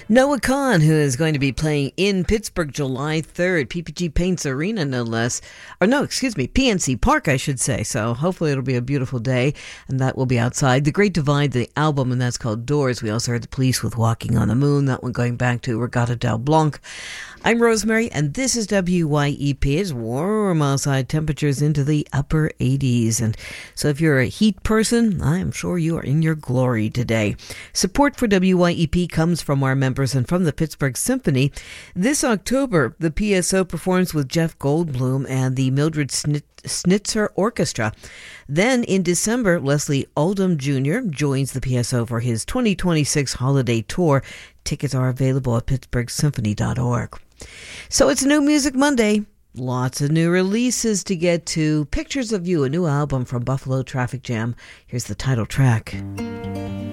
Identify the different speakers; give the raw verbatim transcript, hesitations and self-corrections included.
Speaker 1: Noah Kahan, who is going to be playing in Pittsburgh July third, P P G Paints Arena, no less. Or no, excuse me, P N C Park, I should say. So hopefully it'll be a beautiful day, and that will be outside. The Great Divide, the album, and that's called Doors. We also heard The Police with Walking on the Moon, that one going back to Regatta del Blanc. I'm Rosemary, and this is W Y E P. It's warm outside, temperatures into the upper eighties. And so if you're a heat person, I'm sure you are in your glory today. Support for W Y E P comes from our members and from the Pittsburgh Symphony. This October, the P S O performs with Jeff Goldblum and the Mildred Snit- Snitzer Orchestra. Then in December, Leslie Oldham Junior joins the P S O for his twenty twenty-six holiday tour. Tickets are available at pittsburgh symphony dot org. So it's New Music Monday. Lots of new releases to get to. Pictures of You, a new album from Buffalo Traffic Jam. Here's the title track.